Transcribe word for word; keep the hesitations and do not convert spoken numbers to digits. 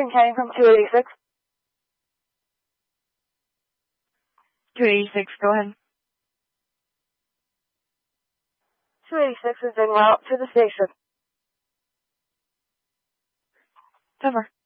Eastern County from two eighty-six. two eighty-six, go ahead. two eighty-six is en route to the station. Cover.